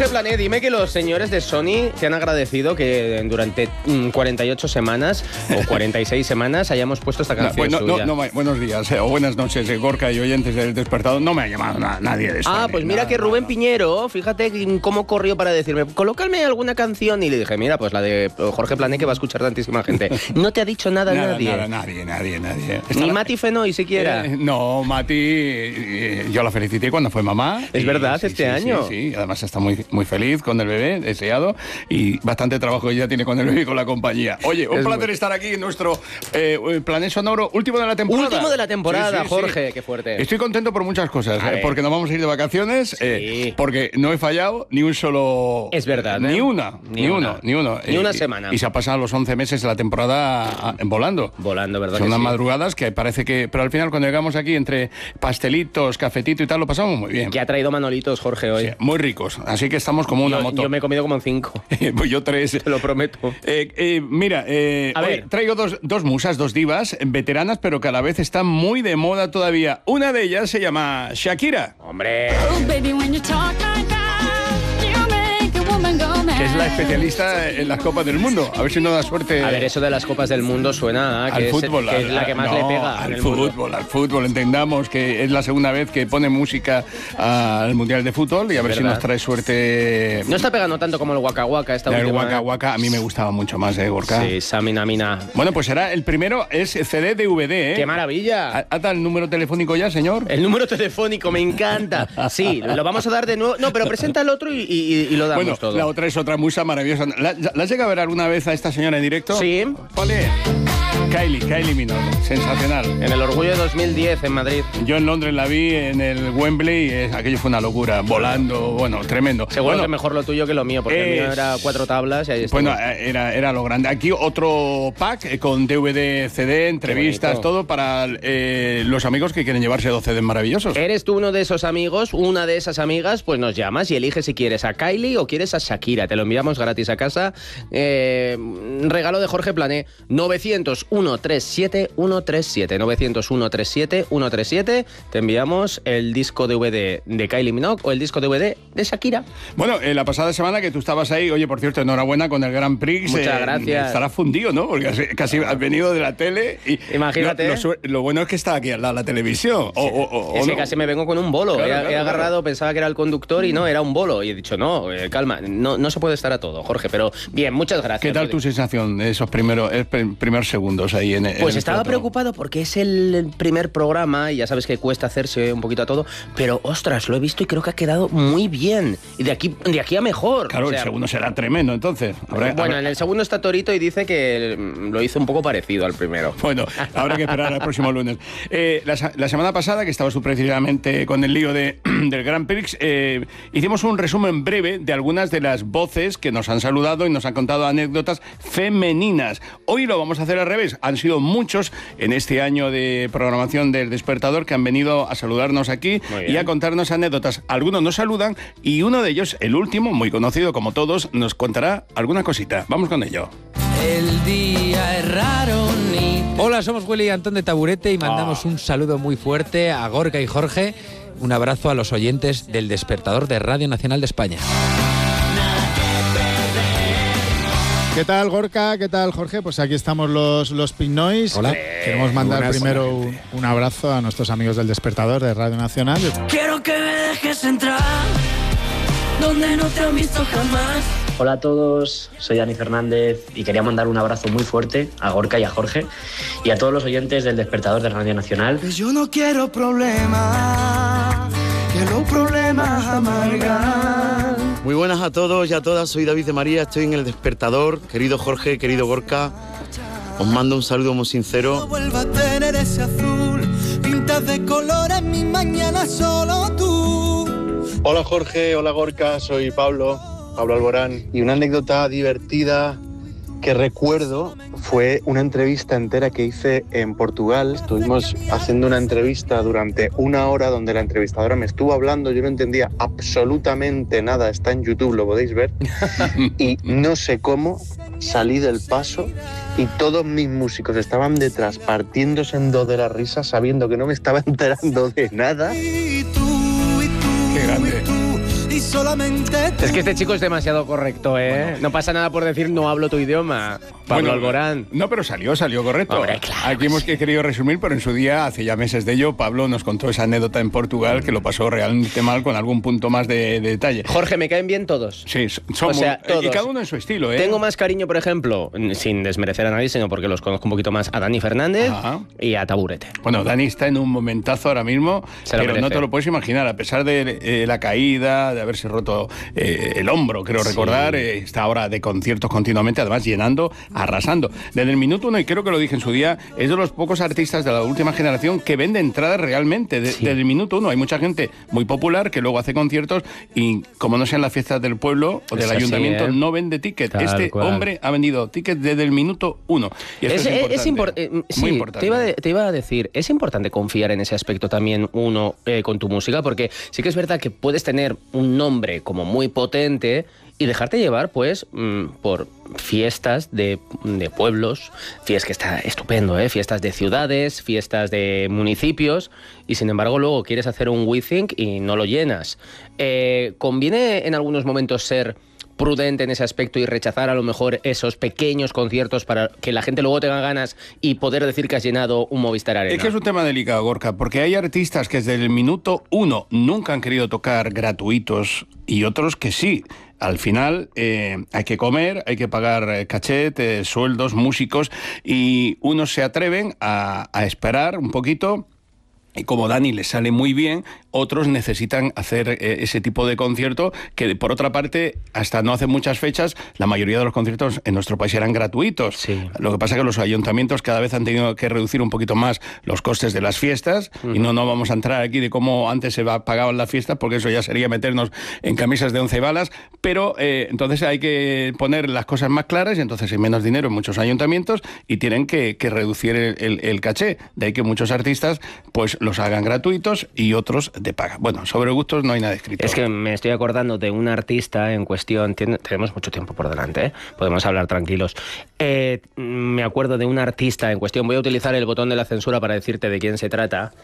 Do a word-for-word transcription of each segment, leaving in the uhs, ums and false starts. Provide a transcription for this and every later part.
Jorge Plané, dime que los señores de Sony te han agradecido que durante cuarenta y ocho semanas o cuarenta y seis semanas hayamos puesto esta canción no, suya. No, no, buenos días eh, o buenas noches, eh, Gorka y oyentes del Despertador. No me ha llamado na, nadie de Sony. Ah, pues mira nada, que Rubén nada. Piñero, fíjate cómo corrió para decirme, colócame alguna canción. Y le dije, mira, pues la de Jorge Plané que va a escuchar tantísima gente. No te ha dicho nada, Nada, nadie. nada, nadie, nadie, nadie. Ni Está- Mati Fenoy siquiera. Eh, no, Mati, eh, yo la felicité cuando fue mamá. Es y, verdad, sí, este sí, año. Sí, sí, además está muy, muy feliz con el bebé, deseado, y bastante trabajo ella tiene con el bebé y con la compañía. Oye, un Es placer muy- estar aquí en nuestro eh, Plané Sonoro, último de la temporada. Último de la temporada, Sí, sí, sí. Jorge, qué fuerte. Estoy contento por muchas cosas, A eh, ver. porque nos vamos a ir de vacaciones, eh, porque no he fallado ni un solo... Es verdad, Ni ¿eh? una, Ni ni, una. uno, ni uno. Ni Eh, una y- semana. Y se ha pasado los once meses de la temporada ah, volando. Volando, ¿verdad? Son que unas sí? madrugadas que parece que... Pero al final cuando llegamos aquí entre pastelitos, cafetito y tal, lo pasamos muy bien. Que ha traído Manolitos, Jorge, hoy. Sí, muy ricos. Así que estamos como una yo, moto. yo me he comido como cinco, Pues yo tres. te lo prometo. Eh, eh, mira, eh, A hoy ver. traigo dos, dos musas, dos divas, veteranas, pero que a la vez están muy de moda todavía. Una de ellas se llama Shakira, Hombre... que es la especialista en las copas del mundo. A ver si no da suerte. A ver, eso de las copas del mundo suena a que, Al es, fútbol, que es al- la que más no, le pega al en el fútbol, mundo. al fútbol. Entendamos que es la segunda vez que pone música al Mundial de Fútbol y a ver Es si verdad. nos trae suerte. No está pegando tanto como el Waka Waka esta El última. Waka Waka a mí me gustaba mucho más, ¿eh, Gorka? Sí, Samina Mina. Bueno, pues será el primero, es C D D V D, ¿eh? ¡Qué maravilla! ¿Ata el número telefónico ya, señor? El número telefónico, me encanta. Sí, lo vamos a dar de nuevo. No, pero presenta el otro y, y- y lo damos Bueno, todo. la otra es otra musa maravillosa. ¿La, ¿La has llegado a ver alguna vez a esta señora en directo? Sí. Ole. Kylie, Kylie Minogue, sensacional. En el Orgullo de dos mil diez en Madrid. Yo en Londres la vi en el Wembley, eh, aquello fue una locura, volando, bueno, tremendo. Seguro bueno, que mejor lo tuyo que lo mío, porque el mío es- era cuatro tablas y ahí está. Bueno, eh, era, era lo grande. Aquí otro pack eh, con D V D, C D, entrevistas, bonito. todo para eh, los amigos que quieren llevarse dos C Ds maravillosos. ¿Eres tú uno de esos amigos, una de esas amigas? Pues nos llamas y eliges si quieres a Kylie o quieres a Shakira. Te lo enviamos gratis a casa. Eh, regalo de Jorge Plané. novecientos, ciento treinta y siete, ciento treinta y siete. novecientos, ciento treinta y siete, ciento treinta y siete. Te enviamos el disco D V D de Kylie Minogue o el disco D V D de Shakira. Bueno, eh, la pasada semana que tú estabas ahí, oye, por cierto, enhorabuena con el Grand Prix. Muchas eh, gracias. Estarás fundido, ¿no? Porque has- casi has venido de la tele y... Imagínate. Lo, lo su- lo bueno es que está aquí al lado de la televisión. O, o- o- Es o que no. casi me vengo con un bolo. Claro, he, claro, he agarrado, claro. pensaba que era el conductor y no, era un bolo. Y he dicho, no, eh, calma, no, no se puede estar a todo, Jorge. Pero bien, muchas gracias. ¿Qué tal tu sensación de esos primeros, eh, pr- primeros segundos ahí en, en Pues el estaba teatro? preocupado porque es el primer programa y ya sabes que cuesta hacerse un poquito a todo, pero ostras, lo he visto y creo que ha quedado muy bien. Y de aquí, de aquí a mejor. Claro, O sea, el segundo será tremendo, entonces. Habrá- bueno, habrá- en el segundo está Torito y dice que mm, lo hizo un poco parecido al primero. Bueno, habrá que esperar al próximo lunes. Eh, la, sa- la semana pasada, que estabas tú precisamente con el lío de, del Grand Prix, eh, hicimos un resumen breve de algunas de las voces que nos han saludado y nos han contado anécdotas femeninas. Hoy lo vamos a hacer al revés. Han sido muchos en este año de programación del Despertador que han venido a saludarnos aquí Muy bien. y a contarnos anécdotas. Algunos nos saludan y uno de ellos, el último, muy conocido como todos, nos contará alguna cosita. Vamos con ello. El día es raro ni... Hola, somos Willy y Antón de Taburete y mandamos Ah. un saludo muy fuerte a Gorka y Jorge. Un abrazo a los oyentes del Despertador de Radio Nacional de España. ¿Qué tal, Gorka? ¿Qué tal, Jorge? Pues aquí estamos los, los Pink Noise. Hola. Queremos mandar Buenas, primero hola, un, un abrazo a nuestros amigos del Despertador de Radio Nacional. Quiero que me dejes entrar donde no te han visto jamás. Hola a todos, soy Dani Fernández y quería mandar un abrazo muy fuerte a Gorka y a Jorge y a todos los oyentes del Despertador de Radio Nacional. Pues yo no quiero problemas, que los problemas amargan. Muy buenas a todos y a todas, soy David de María, estoy en El Despertador. Querido Jorge, querido Gorka, os mando un saludo muy No sincero. vuelva a tener ese azul, pintas de colores, mi mañana solo tú. Hola Jorge, hola Gorka, soy Pablo, Pablo Alborán. Y una anécdota divertida que recuerdo fue una entrevista entera que hice en Portugal. Estuvimos haciendo una entrevista durante una hora donde la entrevistadora me estuvo hablando, yo no entendía absolutamente nada, está en YouTube, lo podéis ver. Y no sé cómo salí del paso y todos mis músicos estaban detrás partiéndose en dos de la risa sabiendo que no me estaba enterando de nada. Y tú, y tú, Qué grande. y tú, y solamente tú. Es que este chico es demasiado correcto, ¿eh? Bueno. No pasa nada por decir no hablo tu idioma, Pablo bueno, Alborán. No, pero salió, salió correcto. Hombre, claro, Aquí hemos sí. querido resumir, pero en su día, hace ya meses de ello, Pablo nos contó esa anécdota en Portugal mm. que lo pasó realmente mal con algún punto más de, de detalle. Jorge, me caen bien todos. Sí, son o sea, muy, todos. Y cada uno en su estilo, ¿eh? Tengo más cariño, por ejemplo, sin desmerecer a nadie, sino porque los conozco un poquito más, a Dani Fernández Ajá. y a Taburete. Bueno, Dani está en un momentazo ahora mismo, pero merece. No te lo puedes imaginar, a pesar de eh, la caída, de haberse roto eh, el hombro, creo sí. recordar, eh, está ahora de conciertos continuamente, además llenando, arrasando. Desde el minuto uno, y creo que lo dije en su día, es de los pocos artistas de la última generación que vende entradas realmente. De, sí. Desde el minuto uno hay mucha gente muy popular que luego hace conciertos y como no sean las fiestas del pueblo o del es ayuntamiento, así, ¿eh? No vende ticket. Tal este cual. Hombre ha vendido ticket desde el minuto uno. Y esto es, es importante. Es impor eh, sí, muy importante. Te iba, de, te iba a decir, es importante confiar en ese aspecto también uno eh, con tu música, porque sí que es verdad que puedes tener un nombre como muy potente y dejarte llevar, pues, mmm, por fiestas de, de pueblos, fiestas que está estupendo, ¿eh? Fiestas de ciudades, fiestas de municipios, y sin embargo luego quieres hacer un We Think y no lo llenas. Eh, ¿Conviene en algunos momentos ser prudente en ese aspecto y rechazar a lo mejor esos pequeños conciertos para que la gente luego tenga ganas y poder decir que has llenado un Movistar Arena? Es que es un tema delicado, Gorka, porque hay artistas que desde el minuto uno nunca han querido tocar gratuitos y otros que sí. Al final eh, hay que comer, hay que pagar eh, cachet, eh, sueldos, músicos, y unos se atreven a, a esperar un poquito. Y como Dani le sale muy bien, otros necesitan hacer eh, ese tipo de concierto que, por otra parte, hasta no hace muchas fechas, la mayoría de los conciertos en nuestro país eran gratuitos. Sí. Lo que pasa es que los ayuntamientos cada vez han tenido que reducir un poquito más los costes de las fiestas, uh-huh. y no, no vamos a entrar aquí de cómo antes se pagaban las fiestas, porque eso ya sería meternos en camisas de once balas, pero eh, entonces hay que poner las cosas más claras y entonces hay menos dinero en muchos ayuntamientos y tienen que, que reducir el, el, el caché. De ahí que muchos artistas pues los hagan gratuitos y otros de paga. Bueno, sobre gustos no hay nada escrito. Es que me estoy acordando de un artista en cuestión, tenemos mucho tiempo por delante, ¿eh? Podemos hablar tranquilos. Eh, me acuerdo de un artista en cuestión, voy a utilizar el botón de la censura para decirte de quién se trata,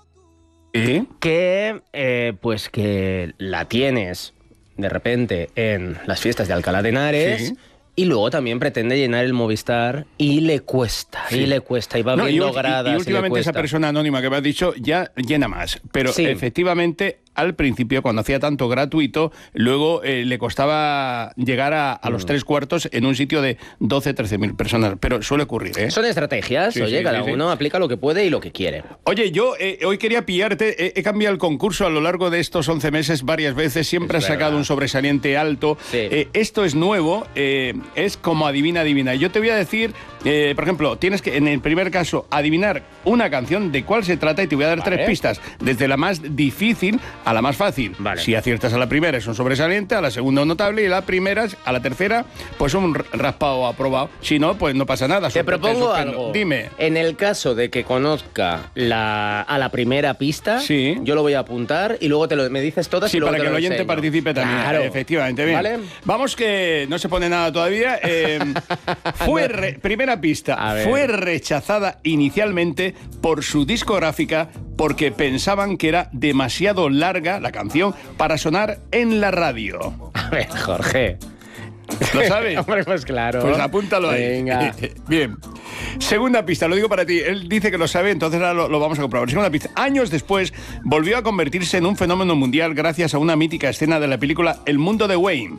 ¿Eh? que eh, pues que la tienes de repente en las fiestas de Alcalá de Henares, sí. Y luego también pretende llenar el Movistar y le cuesta, sí. y le cuesta, y va no, viendo y, gradas. Y, y últimamente y esa persona anónima que me has dicho ya llena más. Pero sí. efectivamente, al principio, cuando hacía tanto gratuito, luego eh, le costaba llegar a, a los mm. tres cuartos en un sitio de doce, trece mil personas. Pero suele ocurrir, ¿eh? Son estrategias, sí, oye, sí, cada sí, uno sí. aplica lo que puede y lo que quiere. Oye, yo eh, hoy quería pillarte, eh, he cambiado el concurso a lo largo de estos once meses varias veces, siempre has sacado un sobresaliente alto. Sí. Eh, esto es nuevo, eh, es como adivina, adivina. Yo te voy a decir, eh, por ejemplo, tienes que, en el primer caso, adivinar una canción, de cuál se trata, y te voy a dar vale. tres pistas, desde la más difícil a la más fácil. Vale. Si aciertas a la primera es un sobresaliente, a la segunda un notable, y a la primera, a la tercera, pues un raspado aprobado. Si no, pues no pasa nada. Te propongo algo. Dime. En el caso de que conozca la, a la primera pista, sí. yo lo voy a apuntar y luego te lo, me dices todas sí, y luego para te que lo el oyente enseño. participe también. Claro. Efectivamente, bien. ¿Vale? Vamos que no se pone nada todavía. Eh, fue re, primera pista. Fue rechazada inicialmente por su discográfica porque pensaban que era demasiado larga la canción para sonar en la radio. A ver, Jorge. ¿Lo sabes? Hombre, pues claro. Pues apúntalo ahí. Venga. Bien. Segunda pista, lo digo para ti. Él dice que lo sabe, entonces ahora lo, lo vamos a comprobar. Segunda pista. Años después, volvió a convertirse en un fenómeno mundial gracias a una mítica escena de la película El mundo de Wayne.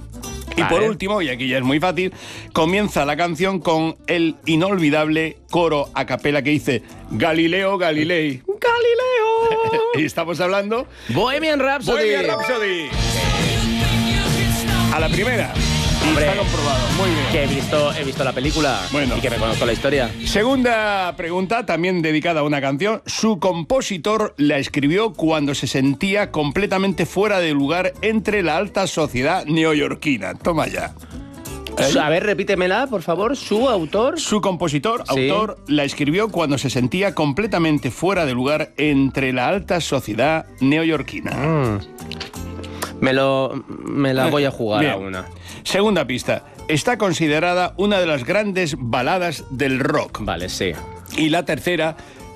Y vale. por último, y aquí ya es muy fácil, comienza la canción con el inolvidable coro a capela que dice Galileo Galilei. ¡Galileo! Y estamos hablando... Bohemian Rhapsody. Bohemian Rhapsody. A la primera. Y Hombre, está comprobado. Muy bien. Que he visto, he visto la película bueno. y que me conozco la historia. Segunda pregunta, también dedicada a una canción. Su compositor la escribió cuando se sentía completamente fuera de lugar entre la alta sociedad neoyorquina. Toma ya. ¿Eh? A ver, repítemela, por favor. ¿Su autor? Su compositor, sí. autor, la escribió cuando se sentía completamente fuera de lugar entre la alta sociedad neoyorquina. Mm. Me, lo, me la voy a jugar Bien. a una. Segunda pista. Está considerada una de las grandes baladas del rock. Vale, sí. Y la tercera,